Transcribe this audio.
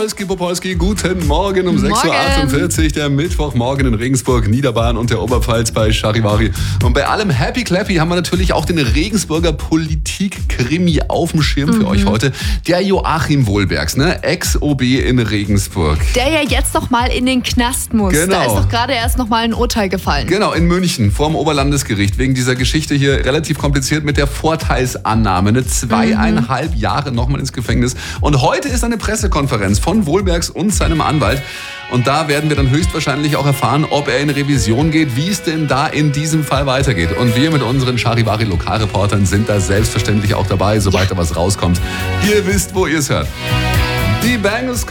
Popolski, guten Morgen um 6.48 Uhr, der Mittwochmorgen in Regensburg, Niederbayern und der Oberpfalz bei Charivari. Und bei allem Happy Clappy haben wir natürlich auch den Regensburger Politik-Krimi auf dem Schirm für euch heute. Der Joachim Wohlbergs, ne? Ex-OB in Regensburg. Der ja jetzt noch mal in den Knast muss. Genau. Da ist doch gerade erst noch mal ein Urteil gefallen. Genau, in München vorm Oberlandesgericht. Wegen dieser Geschichte hier relativ kompliziert mit der Vorteilsannahme. 2,5 Jahre nochmal ins Gefängnis. Und heute ist eine Pressekonferenz von Wohlbergs und seinem Anwalt. Und da werden wir dann höchstwahrscheinlich auch erfahren, ob er in Revision geht, wie es denn da in diesem Fall weitergeht. Und wir mit unseren Charivari-Lokalreportern sind da selbstverständlich auch dabei, sobald da was rauskommt. Ihr wisst, wo ihr es hört. Die Bangles